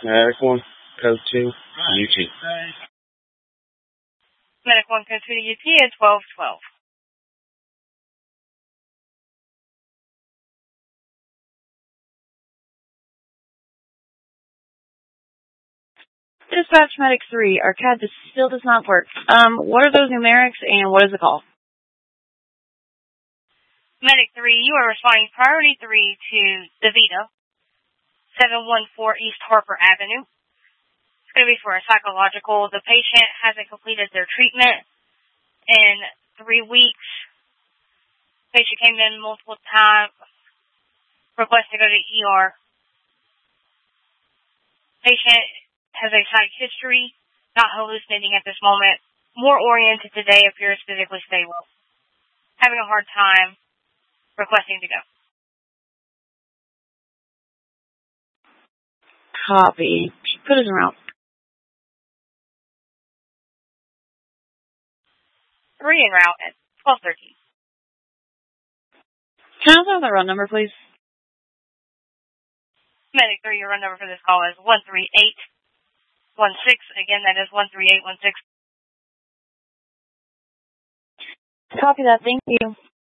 Medic 1, code 2, UT. Medic 1, code 2 to UT at 1212. Dispatch Medic 3, our CAD still does not work. What are those numerics and what is the call? Medic 3, you are responding priority 3 to DeVito, 714 East Harper Avenue. It's going to be for a psychological. The patient hasn't completed their treatment in 3 weeks. Patient came in multiple times, requested to go to ER. Patient has a psych history, not hallucinating at this moment. More oriented today, appears physically stable. Having a hard time requesting to go. Copy. Put us around. 3 en route at 1213. Can I have the run number, please? Medic 3, your run number for this call is 13816. Again, that is 13816. Copy that. Thank you.